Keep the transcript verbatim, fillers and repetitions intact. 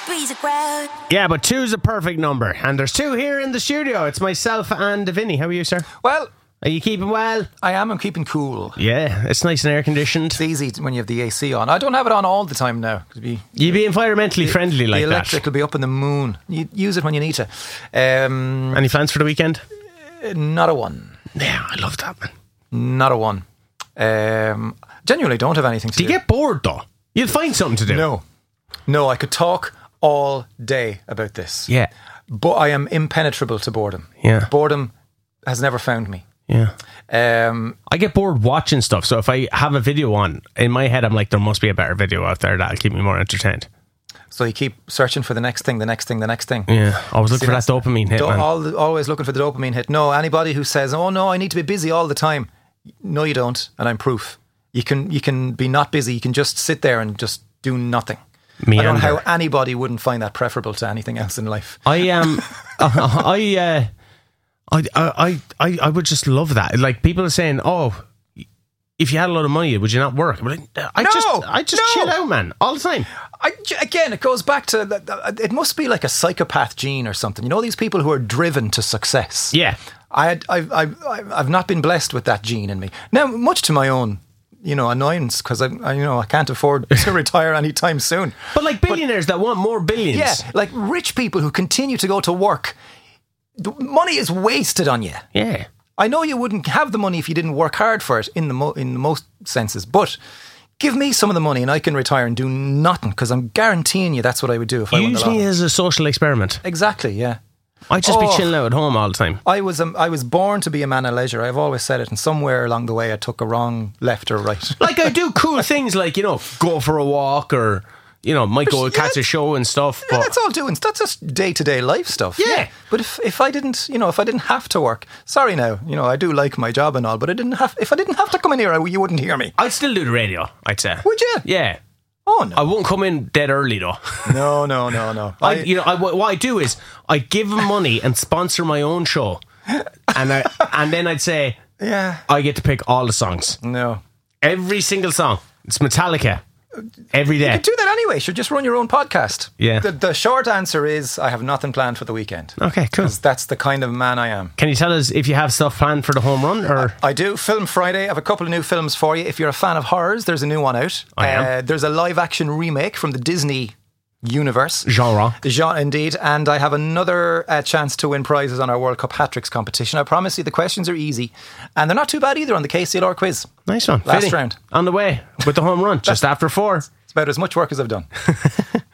three's a crowd. Yeah, but two's a perfect number. And there's two here in the studio. It's myself and Vinny. How are you, sir? Well, Are you keeping well? I am. I'm keeping cool. Yeah, it's nice and air conditioned. It's easy when you have the A C on. I don't have it on all the time now. Be, you be environmentally the, friendly like that. The electric that. will be up in the moon. You use it when you need to. Um, Any plans for the weekend? Not a one. Yeah, I love that, man. Not a one. Um, genuinely don't have anything to do. do. Do you get bored, though? You'll find something to do. No. No, I could talk all day about this. Yeah. But I am impenetrable to boredom. Yeah. Boredom has never found me. Yeah. Um, I get bored watching stuff, so if I have a video on, in my head I'm like, there must be a better video out there that'll keep me more entertained. So you keep searching for the next thing, the next thing, the next thing. Yeah, always look See, for that dopamine hit, do- man. all, always looking for the dopamine hit. No, anybody who says, oh no, I need to be busy all the time. No, you don't, and I'm proof. You can you can be not busy, you can just sit there and just do nothing. Meander. I don't know how anybody wouldn't find that preferable to anything else in life. I um, I, uh, I, I, I, I would just love that. Like people are saying, oh, if you had a lot of money, would you not work? I'm like, I No, just, I just no. chill out, man, all the time. I, again, it goes back to that- it must be like a psychopath gene or something. You know, these people who are driven to success. Yeah, I, I, I, I've not been blessed with that gene in me. Now, much to my own, you know, annoyance, because I, I, you know, I can't afford to retire anytime soon. but like billionaires that want more billions. Yeah, like rich people who continue to go to work. The money is wasted on you. yeah. I know you wouldn't have the money if you didn't work hard for it in the mo- in the most senses, but give me some of the money and I can retire and do nothing, because I'm guaranteeing you that's what I would do if I won the Use me lotto. as a social experiment. Exactly, yeah. I'd just Oh. be chilling out at home all the time. I was um, I was born to be a man of leisure. I've always said it, and somewhere along the way I took a wrong left or right. Like I do cool things, like you know, go for a walk, or you know, might go Yeah. catch a show and stuff. Yeah, But that's all doing. That's just day to day life stuff. Yeah. But if, if I didn't, you know, if I didn't have to work, sorry now, you know, I do like my job and all, but I didn't have. If I didn't have to come in here, I, you wouldn't hear me. I'd still do the radio. I'd say. Would you? Yeah. Oh no, I won't come in dead early though. no, no, no, no. I, you know, I, what I do is I give them money and sponsor my own show, and I and then I'd say, yeah, I get to pick all the songs, no. every single song. It's Metallica every You day. could do that anyway. You should just run your own podcast. Yeah. The, the short answer is I have nothing planned for the weekend. Okay, cool. 'Cause that's the kind of man I am. Can you tell us if you have stuff planned for the home run, or I do. Film Friday. I have a couple of new films for you. If you're a fan of horrors, there's a new one out. I am. Uh, there's a live action remake from the Disney universe. genre? Jean, indeed. And I have another uh, chance to win prizes on our World Cup hat tricks competition. I promise you the questions are easy. And they're not too bad either on the K C L R quiz. Nice one. Last Fitting. round. On the way with the home run, just after four. It's about as much work as I've done.